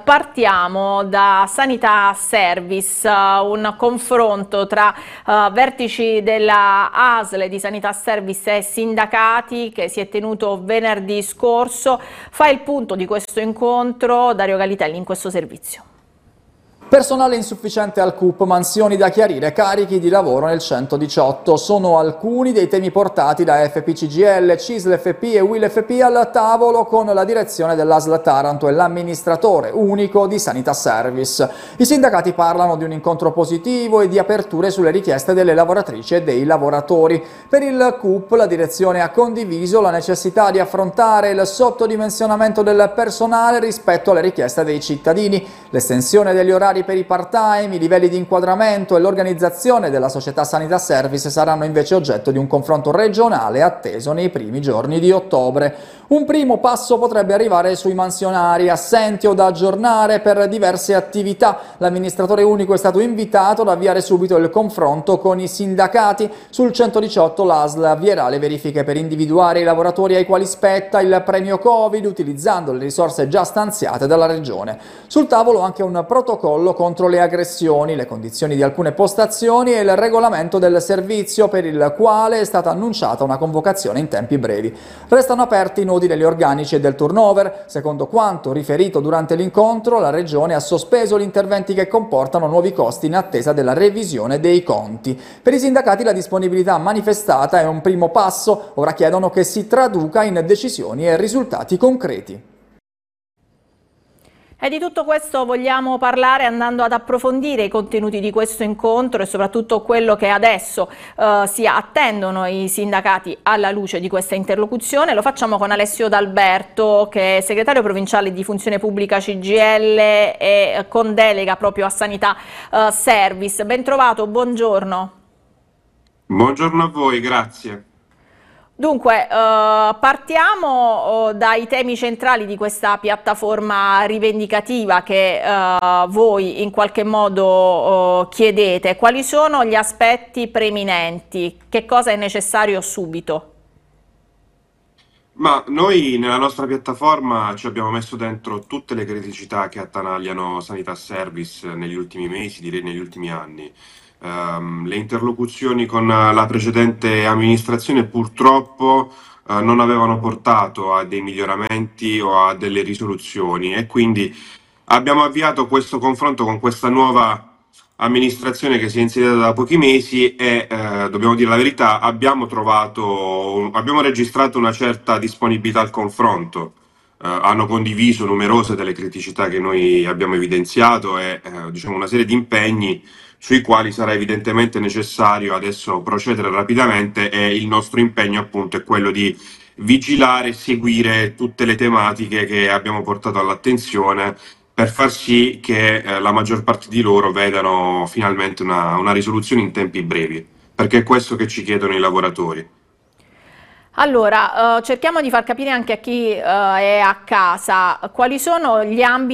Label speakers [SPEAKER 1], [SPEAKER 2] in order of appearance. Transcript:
[SPEAKER 1] Partiamo da Sanità Service, un confronto tra vertici della ASL e di Sanità Service e sindacati che si è tenuto venerdì scorso. Fa il punto di questo incontro Dario Galitelli in questo servizio.
[SPEAKER 2] Personale insufficiente al CUP, mansioni da chiarire, carichi di lavoro nel 118 sono alcuni dei temi portati da FPCGL, CISL FP e WIL FP al tavolo con la direzione dell'ASL Taranto e l'amministratore unico di Sanità Service. I sindacati parlano di un incontro positivo e di aperture sulle richieste delle lavoratrici e dei lavoratori. Per il CUP la direzione ha condiviso la necessità di affrontare il sottodimensionamento del personale rispetto alle richieste dei cittadini, l'estensione degli orari per i part-time, i livelli di inquadramento e l'organizzazione della società Sanità Service saranno invece oggetto di un confronto regionale atteso nei primi giorni di ottobre. Un primo passo potrebbe arrivare sui mansionari assenti o da aggiornare per diverse attività. L'amministratore unico è stato invitato ad avviare subito il confronto con i sindacati. Sul 118 l'ASL avvierà le verifiche per individuare i lavoratori ai quali spetta il premio Covid utilizzando le risorse già stanziate dalla Regione. Sul tavolo anche un protocollo contro le aggressioni, le condizioni di alcune postazioni e il regolamento del servizio per il quale è stata annunciata una convocazione in tempi brevi. Restano aperti i nodi degli organici e del turnover. Secondo quanto riferito durante l'incontro, la Regione ha sospeso gli interventi che comportano nuovi costi in attesa della revisione dei conti. Per i sindacati la disponibilità manifestata è un primo passo, ora chiedono che si traduca in decisioni e risultati concreti.
[SPEAKER 1] E di tutto questo vogliamo parlare andando ad approfondire i contenuti di questo incontro e soprattutto quello che adesso si attendono i sindacati alla luce di questa interlocuzione. Lo facciamo con Alessio D'Alberto, che è segretario provinciale di Funzione Pubblica CGIL e con delega proprio a Sanità Service. Ben trovato, buongiorno.
[SPEAKER 3] Buongiorno a voi, grazie.
[SPEAKER 1] Dunque, partiamo dai temi centrali di questa piattaforma rivendicativa che voi in qualche modo chiedete. Quali sono gli aspetti preminenti? Che cosa è necessario subito?
[SPEAKER 3] Ma noi nella nostra piattaforma ci abbiamo messo dentro tutte le criticità che attanagliano Sanità Service negli ultimi mesi, direi negli ultimi anni. Le interlocuzioni con la precedente amministrazione purtroppo non avevano portato a dei miglioramenti o a delle risoluzioni e quindi abbiamo avviato questo confronto con questa nuova amministrazione che si è insediata da pochi mesi e dobbiamo dire la verità, abbiamo registrato una certa disponibilità al confronto. Hanno condiviso numerose delle criticità che noi abbiamo evidenziato e diciamo una serie di impegni sui quali sarà evidentemente necessario adesso procedere rapidamente e il nostro impegno appunto è quello di vigilare e seguire tutte le tematiche che abbiamo portato all'attenzione per far sì che la maggior parte di loro vedano finalmente una risoluzione in tempi brevi, perché è questo che ci chiedono i lavoratori.
[SPEAKER 1] Allora, cerchiamo di far capire anche a chi è a casa quali sono gli ambiti